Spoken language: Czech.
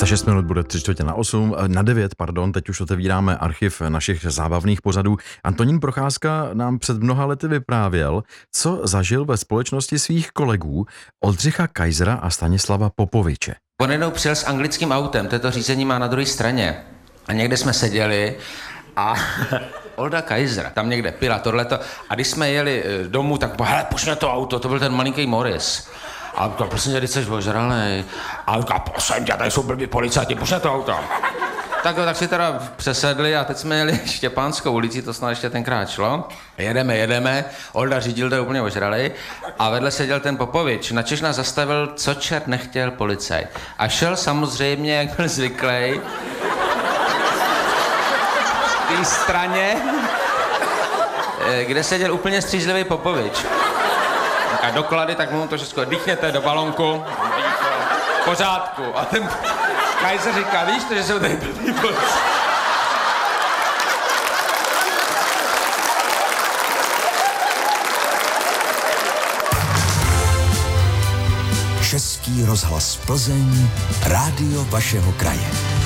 Za 6 minut bude 7:45, na 9, pardon, teď už otevíráme archiv našich zábavných pořadů. Antonín Procházka nám před mnoha lety vyprávěl, co zažil ve společnosti svých kolegů Oldřicha Kaisera a Stanislava Popoviče. On jednou přijel s anglickým autem, toto řízení má na druhé straně. A někde jsme seděli a Olda Kaiser tam někde pila tohleto. A když jsme jeli domů, tak hele, pušť na to auto, to byl ten malinký Morris. A to prosím tě, když jsi ožralej. A říká, prosím tě, tady jsou blbý policajti, pušť na to auto. Tak si teda přesedli a teď jsme jeli Štěpánskou ulicí, to snad ještě tenkrát šlo. Jedeme, Olda řídil, to úplně ožralej. A vedle seděl ten Popovič, načež nás zastavil, co čert nechtěl policajt. A šel samozřejmě, jak byl zvyklý, v té straně, kde seděl úplně střízlivý Popovič. A doklady, tak mu to všechno, dýchněte do balonku, v pořádku. A ten Kaiser říká, víš to, že jsou tady blbý policajti. Český rozhlas Plzeň, rádio vašeho kraje.